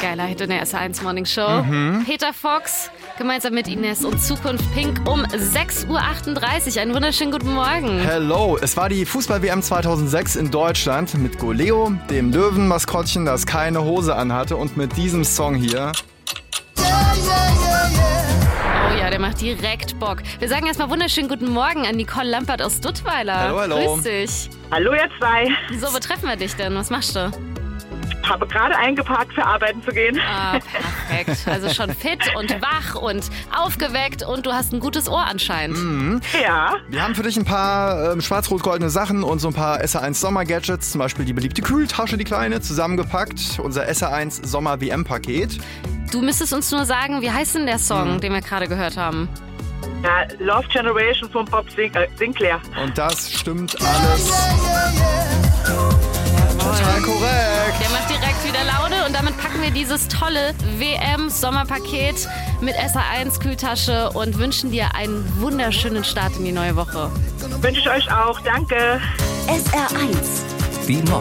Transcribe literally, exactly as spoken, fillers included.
Geiler Hit in der S eins Morning Show. Mhm. Peter Fox gemeinsam mit Ines und Zukunft Pink um sechs Uhr achtunddreißig. Einen wunderschönen guten Morgen. Hello, es war die Fußball-W M zweitausendsechs in Deutschland mit Goleo, dem Löwenmaskottchen, das keine Hose anhatte, und mit diesem Song hier. Oh ja, der macht direkt Bock. Wir sagen erstmal wunderschönen guten Morgen an Nicole Lampert aus Duttweiler. Hallo, hallo. Grüß dich. Hallo ihr zwei. So, wo treffen wir dich denn? Was machst du? Habe gerade eingeparkt, für arbeiten zu gehen. Ah, perfekt. Also schon fit und wach und aufgeweckt und du hast ein gutes Ohr anscheinend. Mhm. Ja. Wir haben für dich ein paar ähm, schwarz-rot-goldene Sachen und so ein paar S R eins Sommer-Gadgets, zum Beispiel die beliebte Kühltasche, die kleine, zusammengepackt. Unser S R eins Sommer-W M-Paket. Du müsstest uns nur sagen, wie heißt denn der Song, mhm. den wir gerade gehört haben? Ja, Love Generation von Bob Sing- äh, Sinclair. Und das stimmt alles. Total korrekt. Der macht direkt wieder Laune und damit packen wir dieses tolle W M-Sommerpaket mit S R eins Kühltasche und wünschen dir einen wunderschönen Start in die neue Woche. Wünsche ich euch auch. Danke. S R eins. Die Morning